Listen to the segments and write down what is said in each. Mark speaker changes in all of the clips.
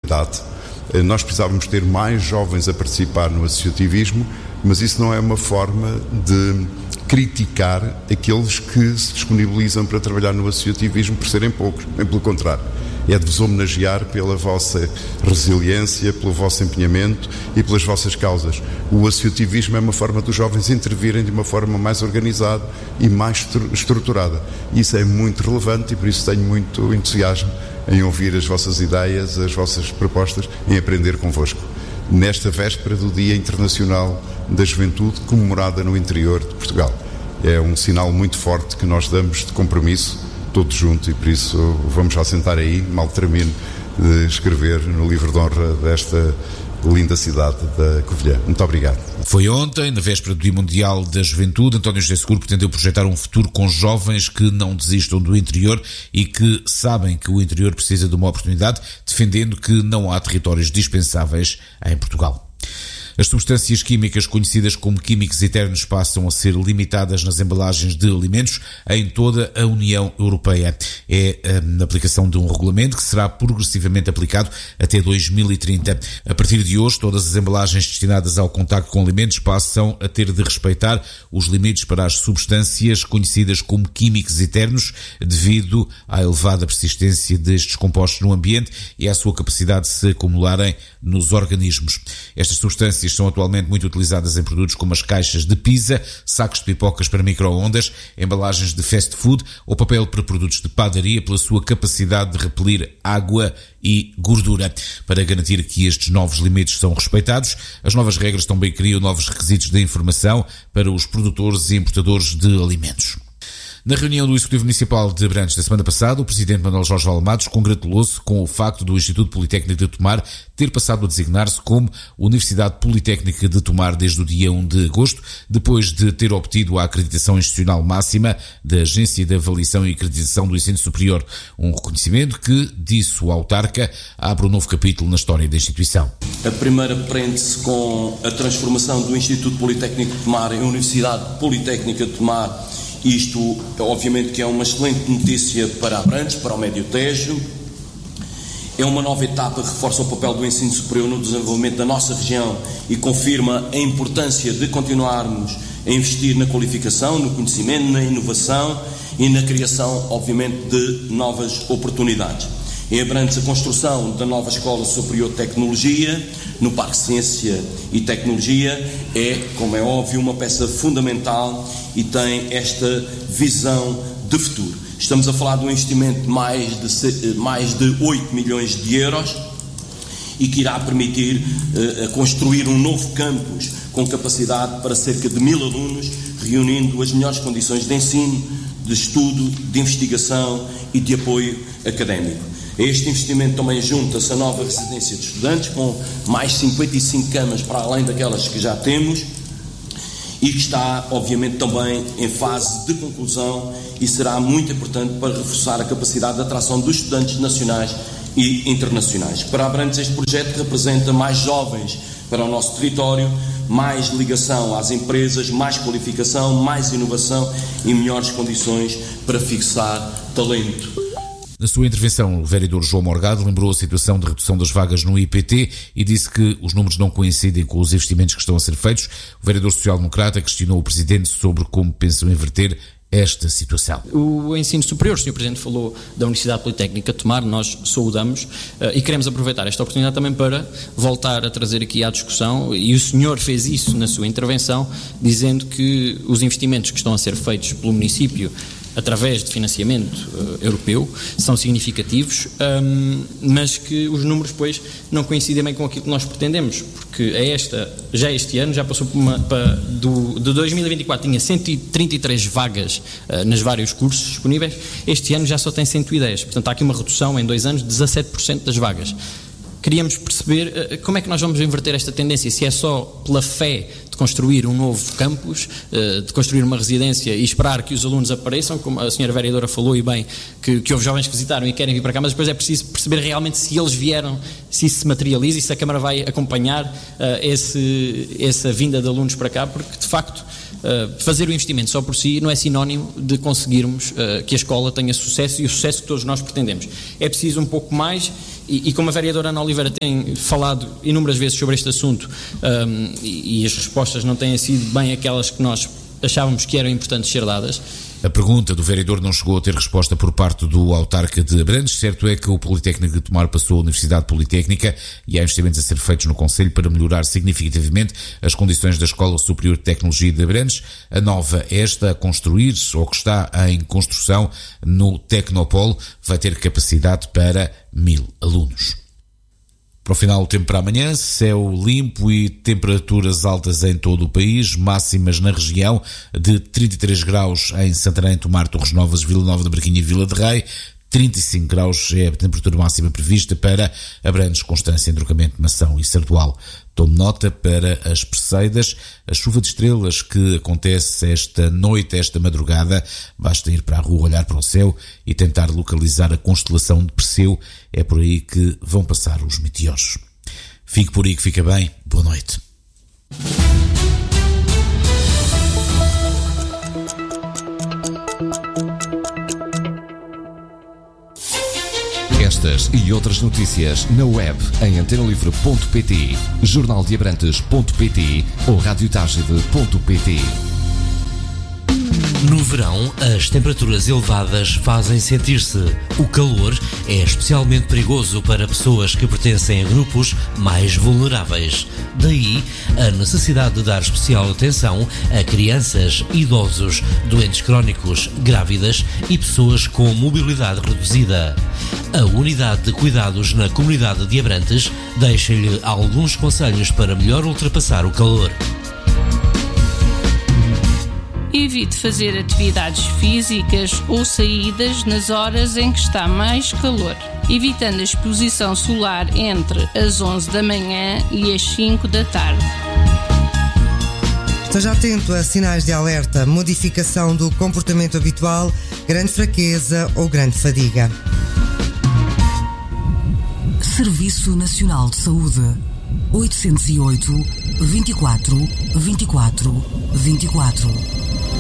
Speaker 1: idade. Nós precisávamos ter mais jovens a participar no associativismo, mas isso não é uma forma de criticar aqueles que se disponibilizam para trabalhar no associativismo por serem poucos, bem pelo contrário. É de vos homenagear pela vossa resiliência, pelo vosso empenhamento e pelas vossas causas. O associativismo é uma forma dos jovens intervirem de uma forma mais organizada e mais estruturada. Isso é muito relevante e por isso tenho muito entusiasmo em ouvir as vossas ideias, as vossas propostas, em aprender convosco. Nesta véspera do Dia Internacional da Juventude, comemorada no interior de Portugal. É um sinal muito forte que nós damos de compromisso, todos juntos, e por isso vamos já sentar aí, mal termino de escrever no livro de honra desta linda cidade da Covilhã. Muito obrigado.
Speaker 2: Foi ontem, na véspera do Dia Mundial da Juventude, António José Seguro pretendeu projetar um futuro com jovens que não desistam do interior e que sabem que o interior precisa de uma oportunidade, defendendo que não há territórios dispensáveis em Portugal. As substâncias químicas conhecidas como químicos eternos passam a ser limitadas nas embalagens de alimentos em toda a União Europeia. É a aplicação de um regulamento que será progressivamente aplicado até 2030. A partir de hoje, todas as embalagens destinadas ao contacto com alimentos passam a ter de respeitar os limites para as substâncias conhecidas como químicos eternos, devido à elevada persistência destes compostos no ambiente e à sua capacidade de se acumularem nos organismos. Estas substâncias são atualmente muito utilizadas em produtos como as caixas de pizza, sacos de pipocas para micro-ondas, embalagens de fast food ou papel para produtos de padaria pela sua capacidade de repelir água e gordura. Para garantir que estes novos limites são respeitados, as novas regras também criam novos requisitos de informação para os produtores e importadores de alimentos. Na reunião do Executivo Municipal de Abrantes da semana passada, o Presidente Manuel Jorge Valamados congratulou-se com o facto do Instituto Politécnico de Tomar ter passado a designar-se como Universidade Politécnica de Tomar desde o dia 1 de agosto, depois de ter obtido a acreditação institucional máxima da Agência de Avaliação e Acreditação do Ensino Superior, um reconhecimento que, disse o autarca, abre um novo capítulo na história da instituição.
Speaker 3: A primeira prende-se com a transformação do Instituto Politécnico de Tomar em Universidade Politécnica de Tomar. Isto, obviamente, que é uma excelente notícia para Abrantes, para o Médio Tejo. É uma nova etapa que reforça o papel do ensino superior no desenvolvimento da nossa região e confirma a importância de continuarmos a investir na qualificação, no conhecimento, na inovação e na criação, obviamente, de novas oportunidades. Em Abrantes, a construção da nova Escola Superior de Tecnologia, no Parque Ciência e Tecnologia, é, como é óbvio, uma peça fundamental e tem esta visão de futuro. Estamos a falar de um investimento de mais de 8 milhões de euros e que irá permitir construir um novo campus com capacidade para cerca de 1000 alunos, reunindo as melhores condições de ensino, de estudo, de investigação e de apoio académico. A este investimento também junta-se a nova residência de estudantes, com mais 55 camas para além daquelas que já temos, e que está, obviamente, também em fase de conclusão e será muito importante para reforçar a capacidade de atração dos estudantes nacionais e internacionais. Para Abrantes, este projeto representa mais jovens para o nosso território, mais ligação às empresas, mais qualificação, mais inovação e melhores condições para fixar talento.
Speaker 2: Na sua intervenção, o vereador João Morgado lembrou a situação de redução das vagas no IPT e disse que os números não coincidem com os investimentos que estão a ser feitos. O vereador social-democrata questionou o Presidente sobre como pensam inverter esta situação.
Speaker 4: O ensino superior, o Sr. Presidente falou da Universidade Politécnica de Tomar, nós saudamos e queremos aproveitar esta oportunidade também para voltar a trazer aqui à discussão, e o senhor fez isso na sua intervenção, dizendo que os investimentos que estão a ser feitos pelo município através de financiamento europeu são significativos, mas que os números depois não coincidem bem com aquilo que nós pretendemos, porque já este ano já passou de 2024 tinha 133 vagas nos vários cursos disponíveis, este ano já só tem 110, portanto há aqui uma redução em 2 anos de 17% das vagas. Queríamos perceber como é que nós vamos inverter esta tendência, se é só pela fé de construir um novo campus, de construir uma residência e esperar que os alunos apareçam, como a senhora vereadora falou e bem, que houve jovens que visitaram e querem vir para cá, mas depois é preciso perceber realmente se eles vieram, se isso se materializa e se a Câmara vai acompanhar essa vinda de alunos para cá, porque de facto fazer o investimento só por si não é sinónimo de conseguirmos que a escola tenha sucesso e o sucesso que todos nós pretendemos. É preciso um pouco mais E como a vereadora Ana Oliveira tem falado inúmeras vezes sobre este assunto, e as respostas não têm sido bem aquelas que nós achávamos que eram importantes ser dadas.
Speaker 2: A pergunta do vereador não chegou a ter resposta por parte do autarca de Abrantes. Certo é que o Politécnico de Tomar passou a Universidade Politécnica e há investimentos a ser feitos no Conselho para melhorar significativamente as condições da Escola Superior de Tecnologia de Abrantes. A nova, esta a construir, ou que está em construção no Tecnopolo, vai ter capacidade para 1000 alunos. Para o final, o tempo para amanhã, céu limpo e temperaturas altas em todo o país, máximas na região de 33 graus em Santarém, Tomar, Torres Novas, Vila Nova da Barquinha e Vila de Rei. 35 graus é a temperatura máxima prevista para Abrantes, Constância, Entrocamento, Mação e Sardual. Tome nota para as Perseidas, a chuva de estrelas que acontece esta noite, esta madrugada. Basta ir para a rua, olhar para o céu e tentar localizar a constelação de Perseu. É por aí que vão passar os meteoros. Fique por aí que fica bem. Boa noite.
Speaker 5: Estas e outras notícias na web em antenalivre.pt, jornaldeabrantes.pt ou radiotagide.pt.
Speaker 6: No verão, as temperaturas elevadas fazem sentir-se. O calor é especialmente perigoso para pessoas que pertencem a grupos mais vulneráveis. Daí, a necessidade de dar especial atenção a crianças, idosos, doentes crónicos, grávidas e pessoas com mobilidade reduzida. A Unidade de Cuidados na Comunidade de Abrantes deixa-lhe alguns conselhos para melhor ultrapassar o calor.
Speaker 7: Evite fazer atividades físicas ou saídas nas horas em que está mais calor, evitando a exposição solar entre as 11 da manhã e as 5 da tarde.
Speaker 8: Esteja atento a sinais de alerta, modificação do comportamento habitual, grande fraqueza ou grande fadiga.
Speaker 9: Serviço Nacional de Saúde. 808 24 24 24.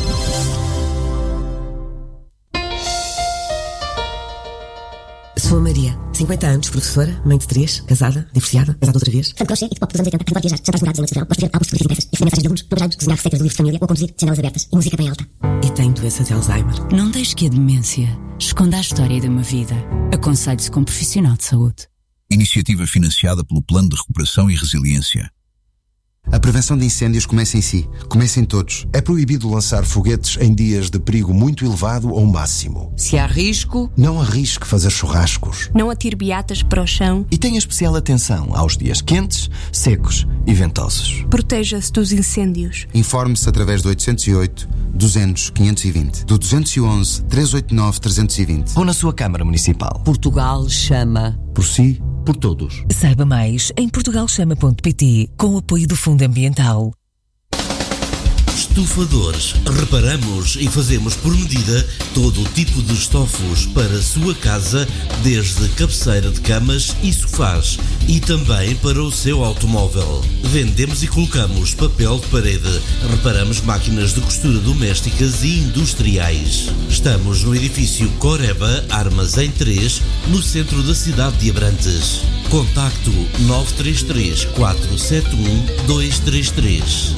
Speaker 10: Sou a Maria, 50 anos, professora, mãe de 3, casada, divorciada outra vez.
Speaker 11: Fã de crochê e de pop dos anos 80, pode viajar, jantares demorados em Londres, gosto de ver álbuns de impressas e receber mensagens de alunos, programas, cozinhar receitas de livros de família ou conduzir janelas abertas e música bem alta.
Speaker 10: E tenho doença de Alzheimer.
Speaker 12: Não deixe que a demência esconda a história de uma vida. Aconselhe-se com um profissional de saúde.
Speaker 13: Iniciativa financiada pelo Plano de Recuperação e Resiliência.
Speaker 14: A prevenção de incêndios começa em si, começa em todos. É proibido lançar foguetes em dias de perigo muito elevado ou máximo.
Speaker 15: Se há risco,
Speaker 14: não arrisque fazer churrascos.
Speaker 16: Não atire beatas para o chão.
Speaker 17: E tenha especial atenção aos dias quentes, secos e ventosos.
Speaker 16: Proteja-se dos incêndios.
Speaker 14: Informe-se através do 808 200 520, do 211 389 320
Speaker 17: ou na sua Câmara Municipal.
Speaker 15: Portugal chama.
Speaker 14: Por si, por todos.
Speaker 18: Saiba mais em portugalchama.pt com o apoio do Fundo Ambiental.
Speaker 6: Estufadores. Reparamos e fazemos por medida todo o tipo de estofos para a sua casa, desde cabeceira de camas e sofás e também para o seu automóvel. Vendemos e colocamos papel de parede. Reparamos máquinas de costura domésticas e industriais. Estamos no edifício Coreba, Armas em 3, no centro da cidade de Abrantes. Contacto 933 471 233.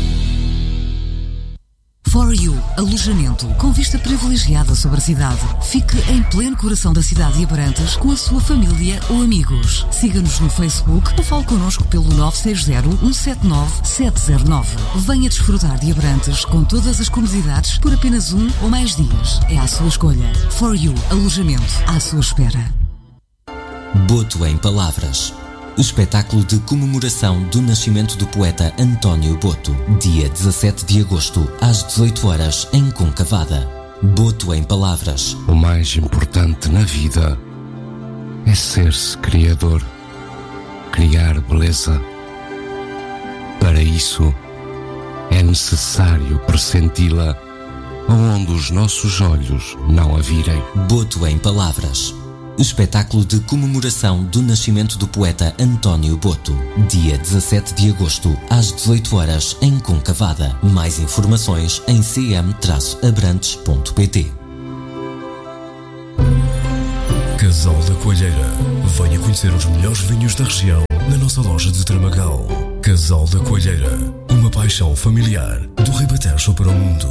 Speaker 9: For You, alojamento com vista privilegiada sobre a cidade. Fique em pleno coração da cidade de Abrantes com a sua família ou amigos. Siga-nos no Facebook ou fale connosco pelo 960-179-709. Venha desfrutar de Abrantes com todas as comodidades por apenas 1 ou mais dias. É à sua escolha. For You, alojamento à sua espera.
Speaker 19: Boto em Palavras. Espetáculo de comemoração do nascimento do poeta António Boto. Dia 17 de agosto, às 18 horas, em Concavada. Boto em Palavras.
Speaker 20: O mais importante na vida é ser-se criador. Criar beleza. Para isso, é necessário pressenti-la onde os nossos olhos não a virem.
Speaker 19: Boto em Palavras. Espetáculo de comemoração do nascimento do poeta António Boto. Dia 17 de agosto, às 18 horas, em Concavada. Mais informações em cm-abrantes.pt.
Speaker 21: Casal da Coelheira. Venha conhecer os melhores vinhos da região na nossa loja de Tramagal. Casal da Coelheira. Uma paixão familiar do Ribatejo para o mundo.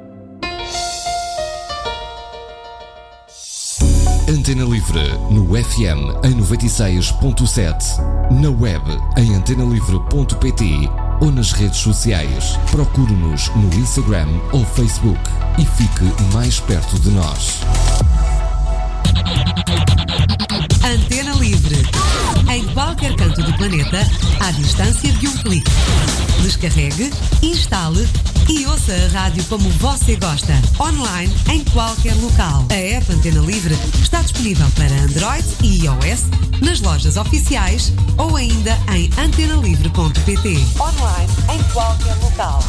Speaker 5: Antena Livre no FM em 96.7, na web em antenalivre.pt ou nas redes sociais. Procure-nos no Instagram ou Facebook e fique mais perto de nós.
Speaker 22: Antena Livre. Em qualquer canto do planeta, à distância de um clique. Descarregue, instale e ouça a rádio como você gosta. Online, em qualquer local. A app Antena Livre está disponível para Android e iOS nas lojas oficiais ou ainda em antenalivre.pt. Online, em qualquer local.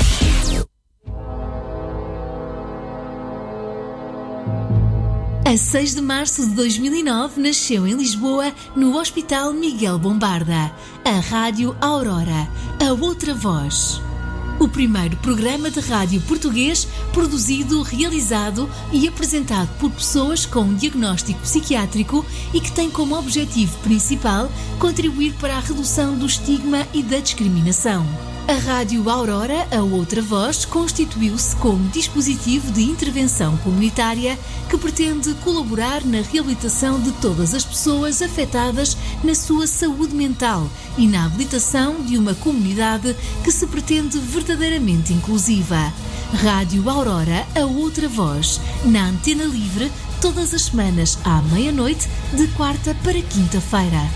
Speaker 23: A 6 de março de 2009 nasceu em Lisboa, no Hospital Miguel Bombarda, a Rádio Aurora, a outra voz. O primeiro programa de rádio português produzido, realizado e apresentado por pessoas com um diagnóstico psiquiátrico e que tem como objetivo principal contribuir para a redução do estigma e da discriminação. A Rádio Aurora, a outra voz, constituiu-se como dispositivo de intervenção comunitária que pretende colaborar na reabilitação de todas as pessoas afetadas na sua saúde mental e na habilitação de uma comunidade que se pretende verdadeiramente inclusiva. Rádio Aurora, a outra voz, na Antena Livre, todas as semanas à meia-noite, de quarta para quinta-feira.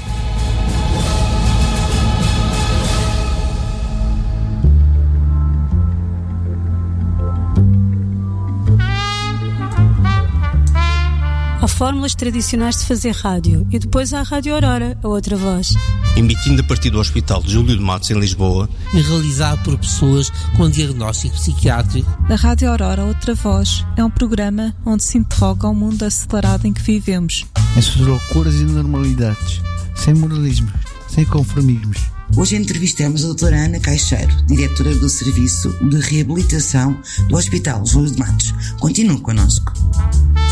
Speaker 24: Há fórmulas tradicionais de fazer rádio e depois há a Rádio Aurora, a outra voz.
Speaker 25: Emitindo a partir do Hospital de Júlio de Matos, em Lisboa.
Speaker 26: E realizado por pessoas com diagnóstico psiquiátrico.
Speaker 27: A Rádio Aurora, outra voz, é um programa onde se interroga o mundo acelerado em que vivemos.
Speaker 28: As suas loucuras e normalidades, sem moralismo, sem conformismos.
Speaker 29: Hoje entrevistamos a doutora Ana Caixeiro, diretora do Serviço de Reabilitação do Hospital Júlio de Matos. Continue connosco.